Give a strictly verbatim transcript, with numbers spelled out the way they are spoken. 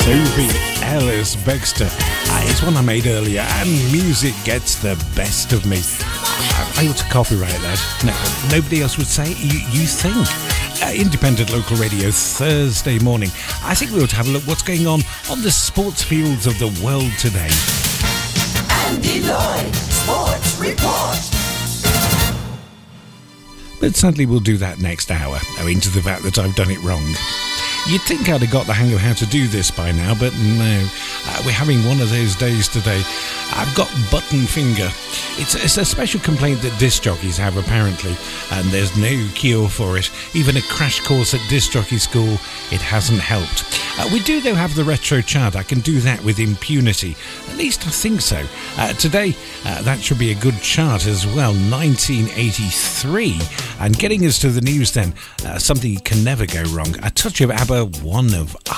Sophie Ellis Bextor. Uh, it's one I made earlier, and music gets the best of me. I, I ought to copyright that. No, nobody else would say it. You, you think? Uh, independent local radio Thursday morning. I think we ought to have a look what's going on on the sports fields of the world today. Andy Lloyd, Sports Report. But sadly we'll do that next hour, owing to the fact that I've done it wrong. You'd think I'd have got the hang of how to do this by now, but no. Uh, we're having one of those days today. I've got button finger. It's, it's a special complaint that disc jockeys have, apparently, and there's no cure for it. Even a crash course at disc jockey school, it hasn't helped. Uh, we do, though, have the retro chart. I can do that with impunity. At least I think so. Uh, today, uh, that should be a good chart as well. nineteen eighty-three. And getting us to the news then, uh, something can never go wrong. A touch of ABBA, one of